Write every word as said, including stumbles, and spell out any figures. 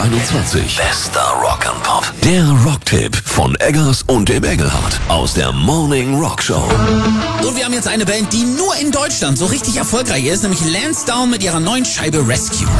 einundzwanzig. Bester Rock and Pop. Der Rocktipp von Eggers und dem Engelhardt aus der Morning Rock Show. Und wir haben jetzt eine Band, die nur in Deutschland so richtig erfolgreich ist, nämlich Lansdowne mit ihrer neuen Scheibe Rescue.